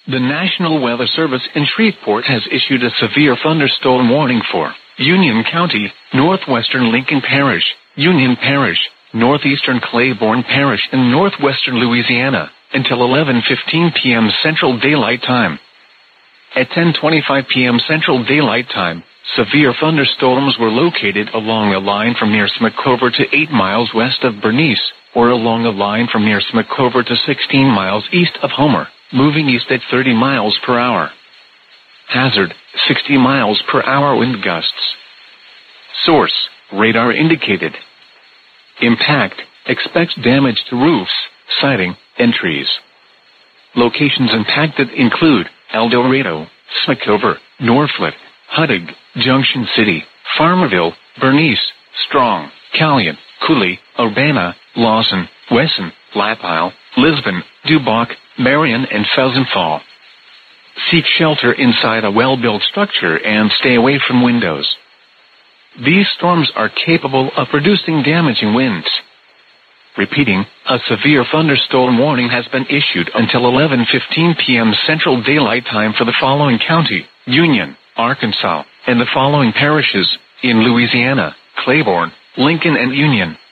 The National Weather Service in Shreveport has issued a severe thunderstorm warning for Union County, northwestern Lincoln Parish, Union Parish, northeastern Claiborne Parish, and northwestern Louisiana until 11:15 p.m. Central Daylight Time. At 10:25 p.m. Central Daylight Time, severe thunderstorms were located along a line from near Smackover to 8 miles west of Bernice, or along a line from near Smackover to 16 miles east of Homer, moving east at 30 miles per hour. Hazard, 60 miles per hour wind gusts. Source, radar indicated. Impact, expects damage to roofs, siding, and trees. Locations impacted include El Dorado, Smackover, Norphlet, Huttig, Junction City, Farmerville, Bernice, Strong, Callion, Cooley, Urbana, Lawson, Wesson, Lapile, Lisbon, Duboc, Marion, and Pheasant Fall. Seek shelter inside a well-built structure and stay away from windows. These storms are capable of producing damaging winds. Repeating, a severe thunderstorm warning has been issued until 11:15 p.m. Central Daylight Time for the following county, Union, Arkansas, and the following parishes in Louisiana, Claiborne, Lincoln, and Union.